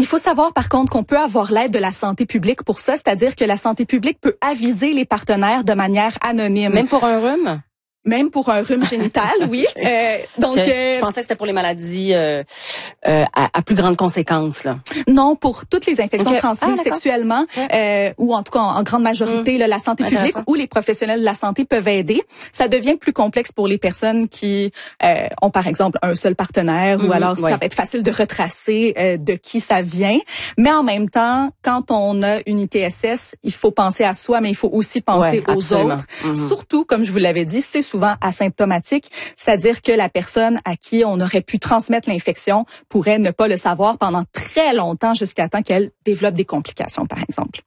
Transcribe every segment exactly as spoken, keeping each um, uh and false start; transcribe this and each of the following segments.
Il faut savoir par contre qu'on peut avoir l'aide de la santé publique pour ça, c'est-à-dire que la santé publique peut aviser les partenaires de manière anonyme. Même pour un rhume? Même pour un rhume génital, oui. Okay. Euh, donc, okay. euh, je pensais que c'était pour les maladies euh, euh, à, à plus grandes conséquences, là. Non, pour toutes les infections okay. transmises ah, sexuellement, okay. euh, ou en tout cas en, en grande majorité, mmh. là, la santé publique ou les professionnels de la santé peuvent aider. Ça devient plus complexe pour les personnes qui euh, ont, par exemple, un seul partenaire, mmh, ou alors ouais. ça va être facile de retracer euh, de qui ça vient. Mais en même temps, quand on a une I T S S, il faut penser à soi, mais il faut aussi penser ouais, aux absolument. autres. Mmh. Surtout, comme je vous l'avais dit, c'est souvent asymptomatique, c'est-à-dire que la personne à qui on aurait pu transmettre l'infection pourrait ne pas le savoir pendant très longtemps jusqu'à temps qu'elle développe des complications, par exemple.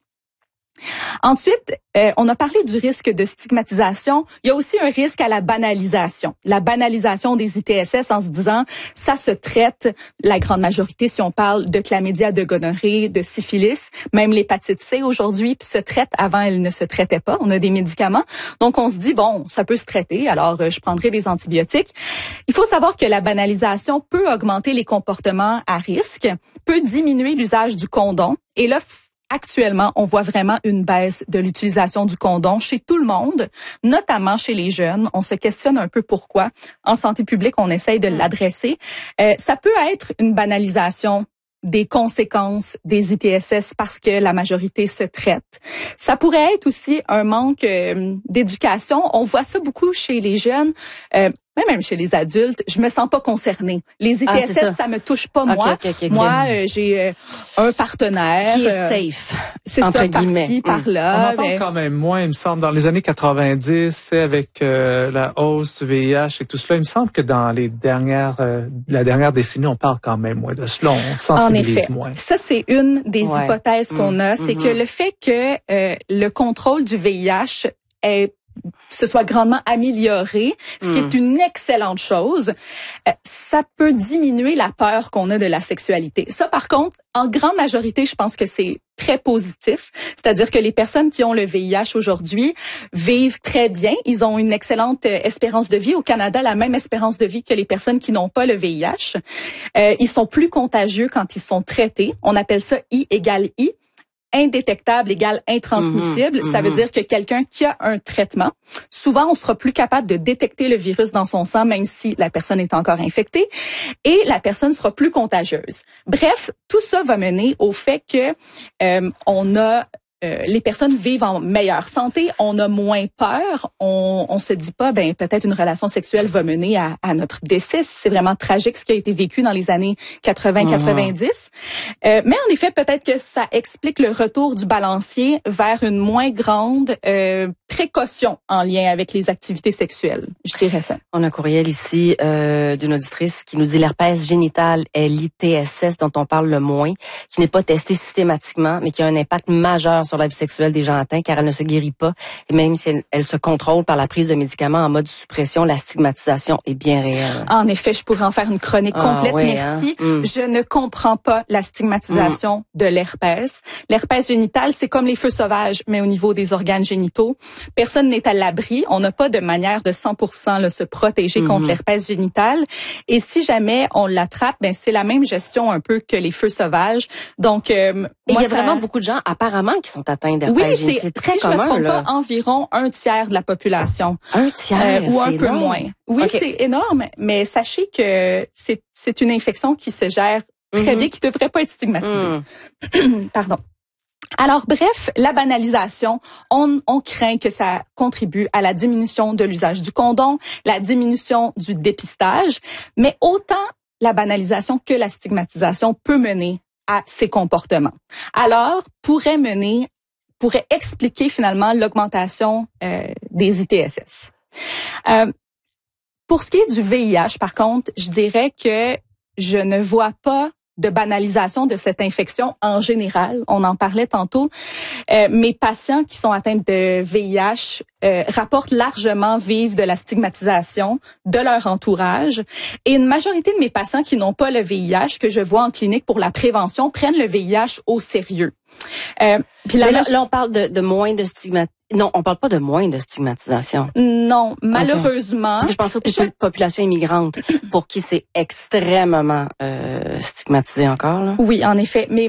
Ensuite, euh, on a parlé du risque de stigmatisation. Il y a aussi un risque à la banalisation. La banalisation des I T S S en se disant, ça se traite, la grande majorité, si on parle de chlamydia, de gonorrhée, de syphilis, même l'hépatite C aujourd'hui, puis se traite. Avant, elle ne se traitait pas. On a des médicaments. Donc, on se dit, bon, ça peut se traiter, alors euh, je prendrai des antibiotiques. Il faut savoir que la banalisation peut augmenter les comportements à risque, peut diminuer l'usage du condom. Et là, actuellement, on voit vraiment une baisse de l'utilisation du condom chez tout le monde, notamment chez les jeunes. On se questionne un peu pourquoi. En santé publique, on essaye de l'adresser. Euh, ça peut être une banalisation des conséquences des I T S S parce que la majorité se traite. Ça pourrait être aussi un manque euh, d'éducation. On voit ça beaucoup chez les jeunes. Euh, Même chez les adultes, je me sens pas concernée. Les I T S S, ah, ça. ça me touche pas okay, moi. Okay, okay, moi, euh, j'ai euh, un partenaire qui est euh, safe. C'est ça, par-ci, par-là. On en parle mais... quand même moins, il me semble, dans les années quatre-vingt-dix, avec euh, la hausse du V I H et tout cela. Il me semble que dans les dernières, euh, la dernière décennie, on parle quand même moins de cela. On sensibilise en effet, moins. Ça, c'est une des ouais. hypothèses qu'on mmh, a, c'est mmh. que le fait que euh, le contrôle du V I H est se soit grandement amélioré, ce qui mmh. est une excellente chose, euh, ça peut diminuer la peur qu'on a de la sexualité. Ça, par contre, en grande majorité, je pense que c'est très positif. C'est-à-dire que les personnes qui ont le V I H aujourd'hui vivent très bien. Ils ont une excellente euh, espérance de vie. Au Canada, la même espérance de vie que les personnes qui n'ont pas le V I H. Euh, ils sont plus contagieux quand ils sont traités. On appelle ça I égale I. Indétectable égale intransmissible, mmh, ça mmh. veut dire que quelqu'un qui a un traitement, souvent on sera plus capable de détecter le virus dans son sang même si la personne est encore infectée et la personne sera plus contagieuse. Bref, tout ça va mener au fait que euh, on a Euh, les personnes vivent en meilleure santé, on a moins peur, on, on se dit pas, ben peut-être une relation sexuelle va mener à, à notre décès. C'est vraiment tragique ce qui a été vécu dans les années quatre-vingts quatre-vingt-dix. Euh, mais en effet, peut-être que ça explique le retour du balancier vers une moins grande euh, précaution en lien avec les activités sexuelles. Je dirais ça. On a un courriel ici euh, d'une auditrice qui nous dit l'herpès génital est l'I T S S dont on parle le moins, qui n'est pas testé systématiquement, mais qui a un impact majeur sur la vie sexuelle des gens atteints, car elle ne se guérit pas. Et même si elle, elle se contrôle par la prise de médicaments en mode suppression, la stigmatisation est bien réelle. En effet, je pourrais en faire une chronique complète. Ah, oui, Merci. Hein? Mm. Je ne comprends pas la stigmatisation mm. de l'herpès. L'herpès génital, c'est comme les feux sauvages, mais au niveau des organes génitaux. Personne n'est à l'abri. On n'a pas de manière de cent pour cent là, se protéger mm-hmm. contre l'herpès génital. Et si jamais on l'attrape, ben c'est la même gestion un peu que les feux sauvages. Donc, euh, Et moi, il y a ça... vraiment beaucoup de gens apparemment qui sont atteints d'herpès oui, génital. C'est très si commun. Je me trompe là. pas, environ un tiers de la population. Un tiers, euh, ou un peu énorme. moins. Oui, okay. c'est énorme, mais sachez que c'est c'est une infection qui se gère très mm-hmm. bien, qui devrait pas être stigmatisée. Mm. Pardon. Alors, bref, la banalisation, on, on craint que ça contribue à la diminution de l'usage du condom, la diminution du dépistage, mais autant la banalisation que la stigmatisation peut mener à ces comportements. Alors, pourrait mener, pourrait expliquer finalement l'augmentation euh, des I T S S. Euh, pour ce qui est du V I H, par contre, je dirais que je ne vois pas de banalisation de cette infection en général. On en parlait tantôt. Euh, mes patients qui sont atteints de V I H euh, rapportent largement vivre de la stigmatisation de leur entourage. Et une majorité de mes patients qui n'ont pas le V I H, que je vois en clinique pour la prévention, prennent le V I H au sérieux. Euh, puis là, là, là, on parle de, de moins de stigmatisation. Non, on parle pas de moins de stigmatisation. Non, malheureusement. Okay. Parce que je pense aux je... populations immigrantes pour qui c'est extrêmement euh, stigmatisé encore. Là. Oui, en effet. Mais